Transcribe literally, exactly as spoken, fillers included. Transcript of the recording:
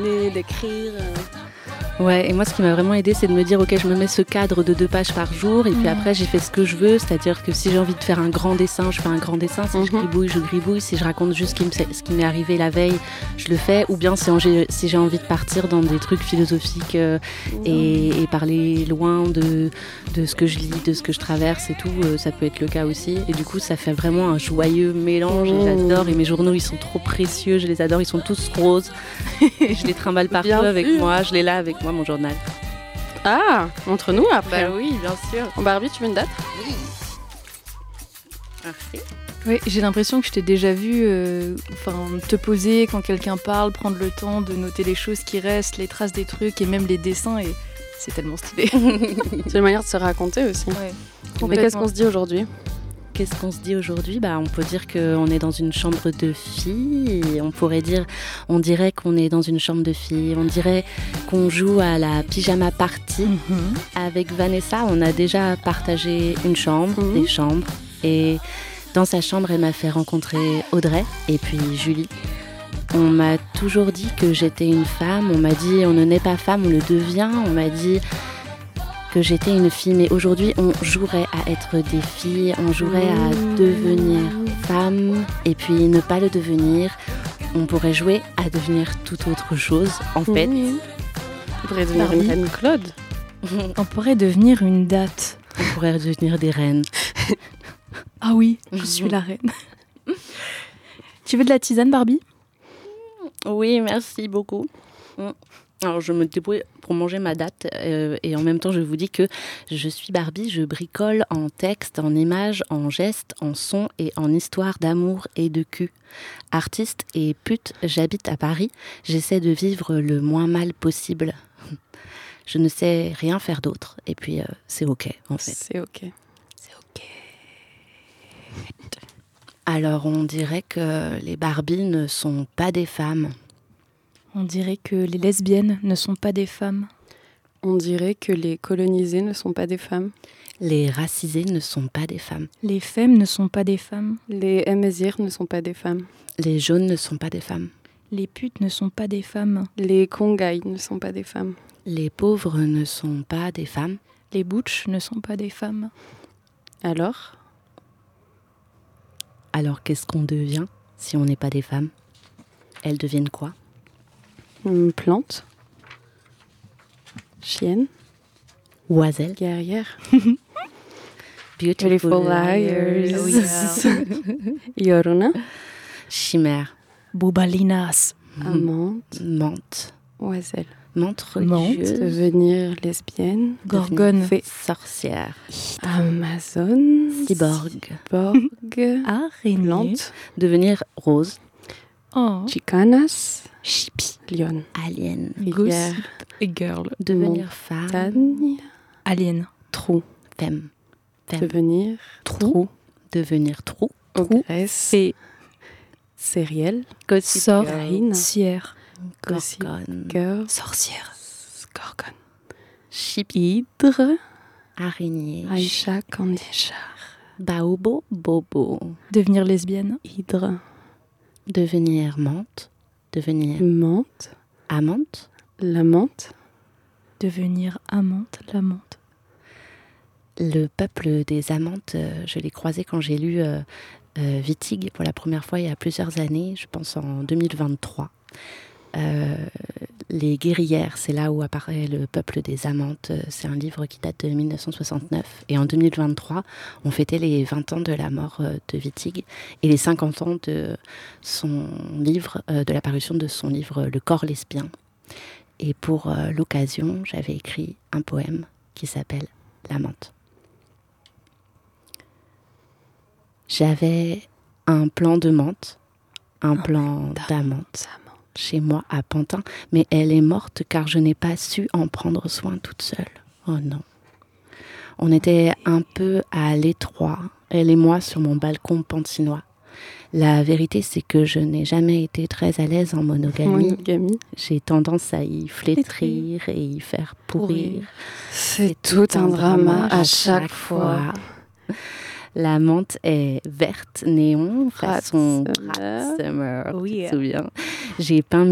d'écrire. Euh... Ouais, et moi ce qui m'a vraiment aidé, c'est de me dire ok, je me mets ce cadre de deux pages par jour et puis mmh. après j'ai fait ce que je veux, c'est-à-dire que si j'ai envie de faire un grand dessin, je fais un grand dessin, si mmh. je gribouille, je gribouille, si je raconte juste ce qui, me, ce qui m'est arrivé la veille, je le fais, ou bien si j'ai, si j'ai envie de partir dans des trucs philosophiques euh, mmh. et, et parler loin de, de ce que je lis, de ce que je traverse et tout, euh, ça peut être le cas aussi, et du coup ça fait vraiment un joyeux mélange, mmh. et j'adore, et mes journaux ils sont trop précieux, je les adore, ils sont tous roses, je les trimballe partout bien avec sûr. Moi, je les là avec moi, mon journal. Ah, entre nous après. Bah oui, bien sûr. Barbie, tu veux une date ? Oui. Merci. Oui, j'ai l'impression que je t'ai déjà vu euh, te poser quand quelqu'un parle, prendre le temps de noter les choses qui restent, les traces des trucs et même les dessins, et c'est tellement stylé. C'est une manière de se raconter aussi. Ouais. Mais qu'est-ce qu'on se dit aujourd'hui ? Qu'est-ce qu'on se dit aujourd'hui ? Bah, on peut dire qu'on est dans une chambre de filles. On pourrait dire, on dirait qu'on est dans une chambre de filles. On dirait qu'on joue à la pyjama party. Mm-hmm. Avec Vanessa, on a déjà partagé une chambre, mm-hmm. des chambres. Et dans sa chambre, elle m'a fait rencontrer Audrey et puis Julie. On m'a toujours dit que j'étais une femme. On m'a dit, on ne naît pas femme, on le devient. On m'a dit que j'étais une fille, mais aujourd'hui on jouerait à être des filles, on jouerait à devenir femme, et puis ne pas le devenir, on pourrait jouer à devenir toute autre chose, en fait. Mmh. On pourrait devenir Barbie. Une reine Claude. On pourrait devenir une date. On pourrait devenir des reines. Ah oui, je suis la reine. Tu veux de la tisane, Barbie ? Oui, merci beaucoup. Alors, je me débrouille pour manger ma date euh, et en même temps, je vous dis que je suis Barbie, je bricole en texte, en images, en gestes, en sons et en histoire d'amour et de cul. Artiste et pute, j'habite à Paris, j'essaie de vivre le moins mal possible. Je ne sais rien faire d'autre et puis euh, c'est ok en fait. C'est ok. C'est ok. Alors, on dirait que les Barbies ne sont pas des femmes. On dirait que les lesbiennes ne sont pas des femmes. On dirait que les colonisés ne sont pas des femmes. Les racisés ne sont pas des femmes. Les femmes ne sont pas des femmes. Les Amazir ne sont pas des femmes. Les jaunes ne sont pas des femmes. Les putes ne sont pas des femmes. Les Kongai ne sont pas des femmes. Les pauvres ne sont pas des femmes. Les butch ne sont pas des femmes. Alors ? Alors qu'est-ce qu'on devient si on n'est pas des femmes ? Elles deviennent quoi ? Une plante, chienne, oiselle, guerrière, beautiful, beautiful liars, oh yeah. Yoruna, chimère, boubalinas, amante, menthe, oiselle, menthe religieuse, devenir lesbienne, gorgone, fée, sorcière, amazone, cyborg, borg, araignée, plante, devenir rose, oh. chicanas, chippie, lion, alien, rivière, et girl, devenir femme, montagne, alien, trou, femme, femme. devenir trou, trou. devenir trou, ogresse, fée, sériel, sorcière, gorgone, girl, sorcière, gorgone, chip, hydre, araignée, Aïcha Kandéchar, baobo, bobo, devenir lesbienne, hydre, devenir menthe, devenir menthe, amante, la menthe, devenir amante, l'amante. Le peuple des amantes, euh, je l'ai croisé quand j'ai lu euh, euh, Wittig pour la première fois il y a plusieurs années, je pense en deux mille vingt-trois. Euh, les guerrières, c'est là où apparaît le peuple des amantes. C'est un livre qui date de dix-neuf cent soixante-neuf. Et en deux mille vingt-trois, on fêtait les vingt ans de la mort de Wittig et les cinquante ans de son livre, euh, de la parution de son livre Le corps lesbien. Et pour euh, l'occasion, j'avais écrit un poème qui s'appelle L'amante. J'avais un plan de menthe, un oh, plan d'amante chez moi à Pantin, mais elle est morte car je n'ai pas su en prendre soin toute seule. Oh non. On était un peu à l'étroit, elle et moi sur mon balcon pantinois. La vérité, c'est que je n'ai jamais été très à l'aise en monogamie. monogamie. J'ai tendance à y flétrir et y faire pourrir. C'est, c'est tout un drama à chaque fois. fois. La menthe est verte néon, façon Rat Summer, tu te souviens. J'ai peint